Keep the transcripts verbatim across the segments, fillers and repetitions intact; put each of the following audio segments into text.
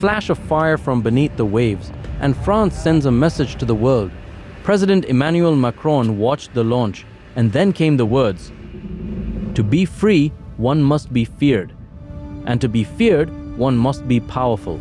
flash of fire from beneath the waves, and France sends a message to the world. President Emmanuel Macron watched the launch, and then came the words, "To be free, one must be feared, and to be feared, one must be powerful."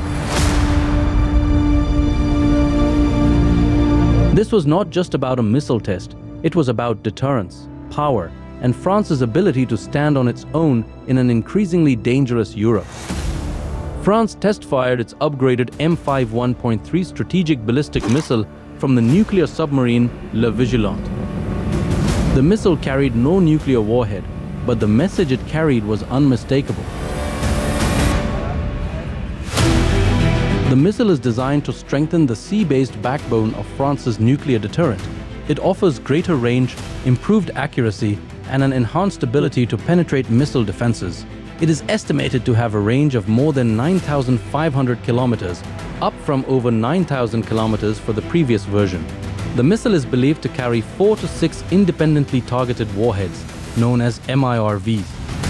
This was not just about a missile test, it was about deterrence, power, and France's ability to stand on its own in an increasingly dangerous Europe. France test-fired its upgraded M fifty-one point three strategic ballistic missile from the nuclear submarine Le Vigilant. The missile carried no nuclear warhead, but the message it carried was unmistakable. The missile is designed to strengthen the sea-based backbone of France's nuclear deterrent. It offers greater range, improved accuracy, and an enhanced ability to penetrate missile defenses. It is estimated to have a range of more than nine thousand five hundred kilometers, up from over nine thousand kilometers for the previous version. The missile is believed to carry four to six independently targeted warheads, known as M I R Vs.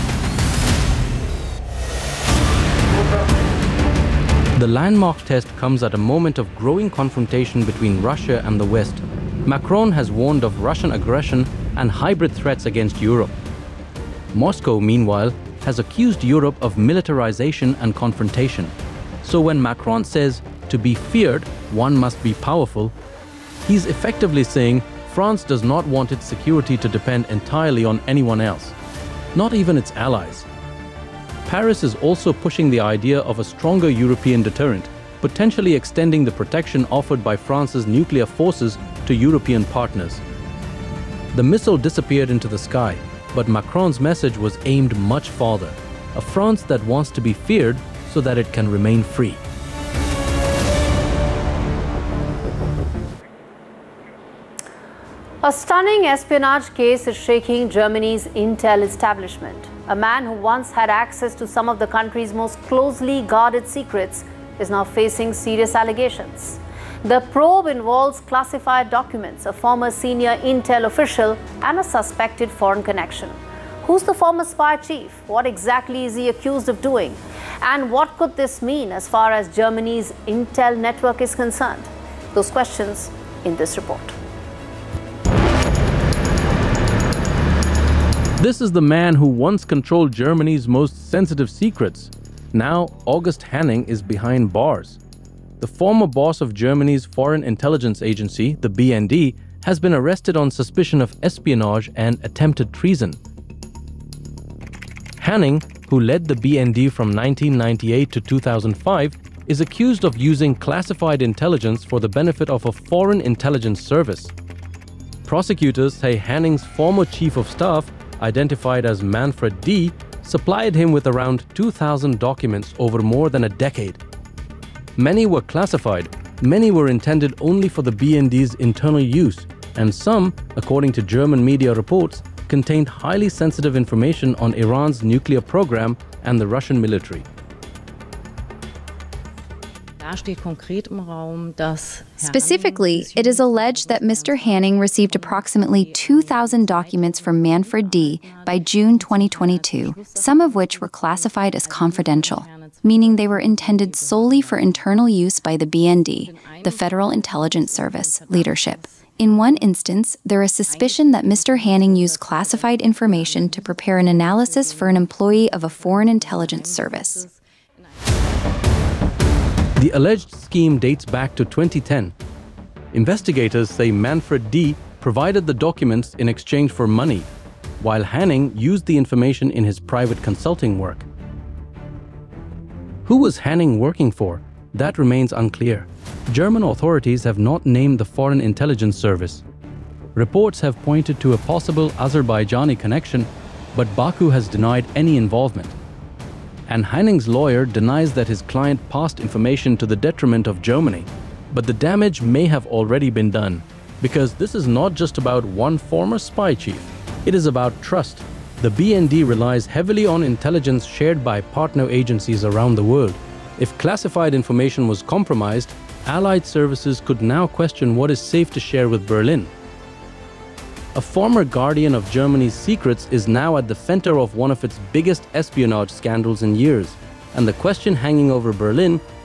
The landmark test comes at a moment of growing confrontation between Russia and the West. Macron has warned of Russian aggression and hybrid threats against Europe. Moscow, meanwhile, has accused Europe of militarization and confrontation. So when Macron says, "To be feared, one must be powerful," he's effectively saying France does not want its security to depend entirely on anyone else, not even its allies. Paris is also pushing the idea of a stronger European deterrent, potentially extending the protection offered by France's nuclear forces to European partners. The missile disappeared into the sky, but Macron's message was aimed much farther, a France that wants to be feared so that it can remain free. A stunning espionage case is shaking Germany's intel establishment. A man who once had access to some of the country's most closely guarded secrets is now facing serious allegations. The probe involves classified documents, a former senior intel official, and a suspected foreign connection. Who's the former spy chief? What exactly is he accused of doing? And what could this mean as far as Germany's intel network is concerned? Those questions in this report. This is the man who once controlled Germany's most sensitive secrets. Now, August Hanning is behind bars. The former boss of Germany's Foreign Intelligence Agency, the B N D, has been arrested on suspicion of espionage and attempted treason. Hanning, who led the B N D from nineteen ninety-eight to two thousand five, is accused of using classified intelligence for the benefit of a foreign intelligence service. Prosecutors say Hanning's former chief of staff, identified as Manfred D., supplied him with around two thousand documents over more than a decade. Many were classified, many were intended only for the B N D's internal use, and some, according to German media reports, contained highly sensitive information on Iran's nuclear program and the Russian military. Specifically, it is alleged that Mister Hanning received approximately two thousand documents from Manfred D. by June twenty twenty-two, some of which were classified as confidential, meaning they were intended solely for internal use by the B N D, the Federal Intelligence Service, leadership. In one instance, there is suspicion that Mister Hanning used classified information to prepare an analysis for an employee of a foreign intelligence service. The alleged scheme dates back to twenty ten. Investigators say Manfred D. provided the documents in exchange for money, while Hanning used the information in his private consulting work. Who was Hanning working for? That remains unclear. German authorities have not named the Foreign Intelligence Service. Reports have pointed to a possible Azerbaijani connection, but Baku has denied any involvement. And Hanning's lawyer denies that his client passed information to the detriment of Germany. But the damage may have already been done, because this is not just about one former spy chief. It is about trust. The B N D relies heavily on intelligence shared by partner agencies around the world. If classified information was compromised, Allied services could now question what is safe to share with Berlin. A former guardian of Germany's secrets is now at the center of one of its biggest espionage scandals in years, and the question hanging over Berlin